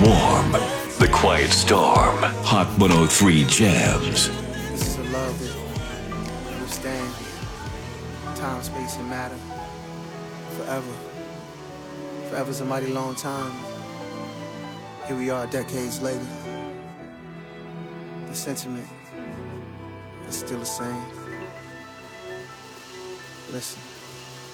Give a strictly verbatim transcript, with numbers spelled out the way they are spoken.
Warm, The Quiet Storm, Hot one oh three Jams. This is a love that understand time, space, and matter forever. Forever's a mighty long time. Here we are decades later. The sentiment is still the same. Listen.